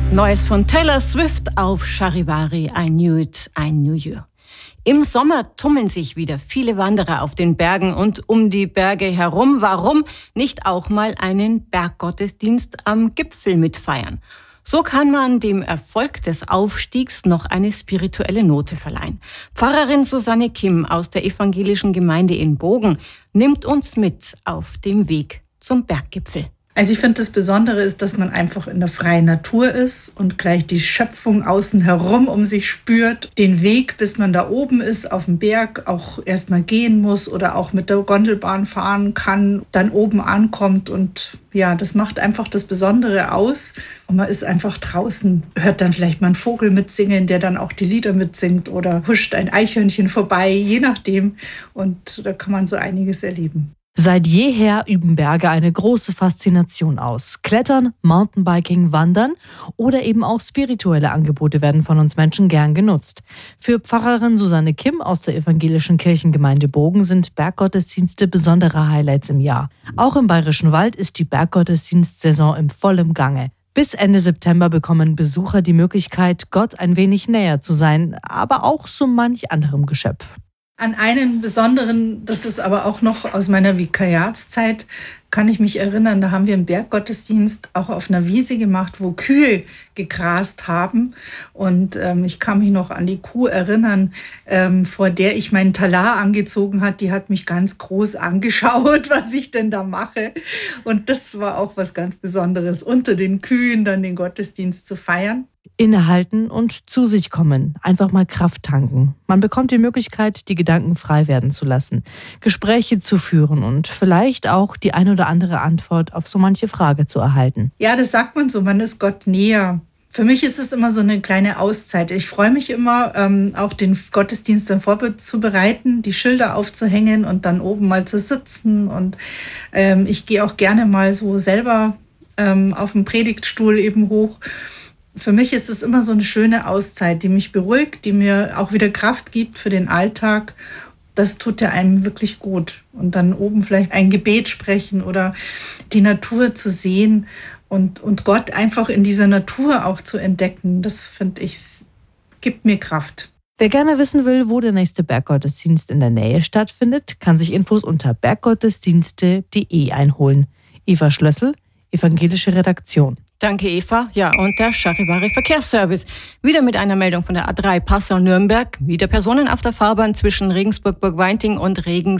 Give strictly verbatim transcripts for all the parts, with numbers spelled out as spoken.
Neues von Taylor Swift auf Charivari, I Knew It, I Knew You. Im Sommer tummeln sich wieder viele Wanderer auf den Bergen und um die Berge herum. Warum nicht auch mal einen Berggottesdienst am Gipfel mitfeiern? So kann man dem Erfolg des Aufstiegs noch eine spirituelle Note verleihen. Pfarrerin Susanne Kim aus der evangelischen Gemeinde in Bogen nimmt uns mit auf dem Weg zum Berggipfel. Also ich finde, das Besondere ist, dass man einfach in der freien Natur ist und gleich die Schöpfung außen herum um sich spürt. Den Weg, bis man da oben ist, auf dem Berg, auch erstmal gehen muss oder auch mit der Gondelbahn fahren kann, dann oben ankommt. Und ja, das macht einfach das Besondere aus. Und man ist einfach draußen, hört dann vielleicht mal einen Vogel mitsingen, der dann auch die Lieder mitsingt oder huscht ein Eichhörnchen vorbei, je nachdem. Und da kann man so einiges erleben. Seit jeher üben Berge eine große Faszination aus. Klettern, Mountainbiking, Wandern oder eben auch spirituelle Angebote werden von uns Menschen gern genutzt. Für Pfarrerin Susanne Kim aus der evangelischen Kirchengemeinde Bogen sind Berggottesdienste besondere Highlights im Jahr. Auch im Bayerischen Wald ist die Berggottesdienstsaison im vollen Gange. Bis Ende September bekommen Besucher die Möglichkeit, Gott ein wenig näher zu sein, aber auch so manch anderem Geschöpf. An einen besonderen, das ist aber auch noch aus meiner Vikariatszeit, kann ich mich erinnern, da haben wir einen Berggottesdienst auch auf einer Wiese gemacht, wo Kühe gegrast haben. Und ähm, ich kann mich noch an die Kuh erinnern, ähm, vor der ich meinen Talar angezogen hat. Die hat mich ganz groß angeschaut, was ich denn da mache. Und das war auch was ganz Besonderes, unter den Kühen dann den Gottesdienst zu feiern. Innehalten und zu sich kommen, einfach mal Kraft tanken. Man bekommt die Möglichkeit, die Gedanken frei werden zu lassen, Gespräche zu führen und vielleicht auch die ein oder andere Antwort auf so manche Frage zu erhalten. Ja, das sagt man so, man ist Gott näher. Für mich ist es immer so eine kleine Auszeit. Ich freue mich immer, ähm, auch den Gottesdienst dann vorzubereiten, die Schilder aufzuhängen und dann oben mal zu sitzen. Und ähm, ich gehe auch gerne mal so selber ähm, auf dem Predigtstuhl eben hoch. Für mich ist es immer so eine schöne Auszeit, die mich beruhigt, die mir auch wieder Kraft gibt für den Alltag. Das tut ja einem wirklich gut. Und dann oben vielleicht ein Gebet sprechen oder die Natur zu sehen und, und Gott einfach in dieser Natur auch zu entdecken, das finde ich, gibt mir Kraft. Wer gerne wissen will, wo der nächste Berggottesdienst in der Nähe stattfindet, kann sich Infos unter berggottesdienste punkt de einholen. Eva Schlössel, evangelische Redaktion. Danke, Eva. Ja, und der Charivari Verkehrsservice. Wieder mit einer Meldung von der A drei Passau-Nürnberg. Wieder Personen auf der Fahrbahn zwischen Regensburg-Burgweinting und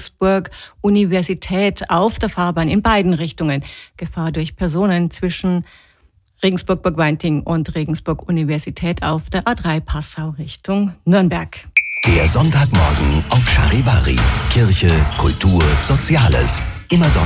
Regensburg-Universität auf der Fahrbahn in beiden Richtungen. Gefahr durch Personen zwischen Regensburg-Burgweinting und Regensburg-Universität auf der A drei Passau Richtung Nürnberg. Der Sonntagmorgen auf Charivari. Kirche, Kultur, Soziales. Immer Sonntag.